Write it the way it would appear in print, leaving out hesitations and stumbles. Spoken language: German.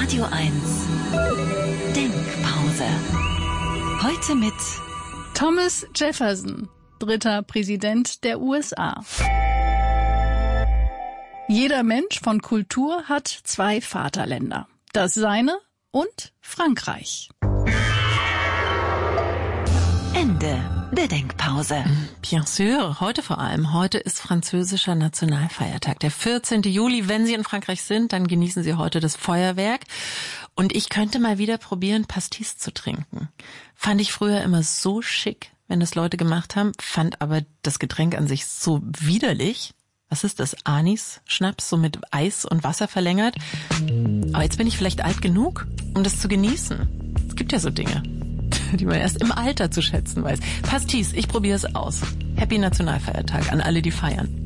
Radio 1 Denkpause. Heute mit Thomas Jefferson, 3. Präsident der USA. Jeder Mensch von Kultur hat 2 Vaterländer. Das seine und Frankreich. Ende der Denkpause. Bien sûr, heute vor allem. Heute ist französischer Nationalfeiertag, der 14. Juli. Wenn Sie in Frankreich sind, dann genießen Sie heute das Feuerwerk. Und ich könnte mal wieder probieren, Pastis zu trinken. Fand ich früher immer so schick, wenn das Leute gemacht haben, fand aber das Getränk an sich so widerlich. Was ist das? Anis-Schnaps, so mit Eis und Wasser verlängert. Aber jetzt bin ich vielleicht alt genug, um das zu genießen. Es gibt ja so Dinge, die man erst im Alter zu schätzen weiß. Pastis, ich probiere es aus. Happy Nationalfeiertag an alle, die feiern.